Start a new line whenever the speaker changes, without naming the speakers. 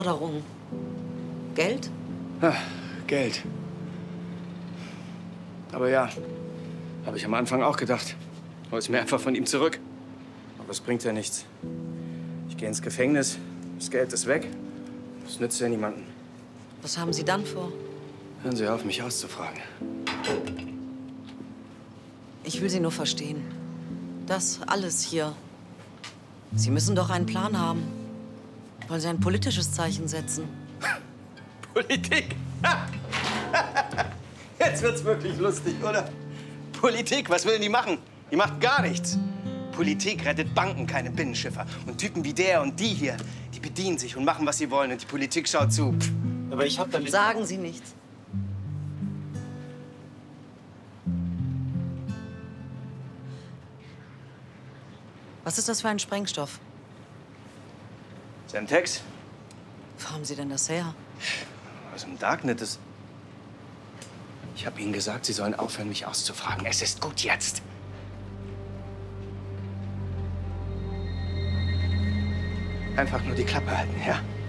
Forderung. Geld?
Ah, Geld. Aber ja, habe ich am Anfang auch gedacht. Hol's mir einfach von ihm zurück. Aber es bringt ja nichts. Ich gehe ins Gefängnis, das Geld ist weg. Das nützt ja niemandem.
Was haben Sie dann vor?
Hören Sie auf, mich auszufragen.
Ich will Sie nur verstehen. Das alles hier. Sie müssen doch einen Plan haben. Wollen Sie ein politisches Zeichen setzen?
Politik? Jetzt wird's wirklich lustig, oder? Politik, was will die machen? Die macht gar nichts. Politik rettet Banken, keine Binnenschiffer. Und Typen wie der und die hier, die bedienen sich und machen, was sie wollen. Und die Politik schaut zu. Aber ich hab damit...
Sagen Sie nichts. Was ist das für ein Sprengstoff?
Semtex?
Wo haben Sie denn das her?
Aus dem Darknet ist... Ich habe Ihnen gesagt, Sie sollen aufhören, mich auszufragen. Es ist gut jetzt. Einfach nur die Klappe halten, ja?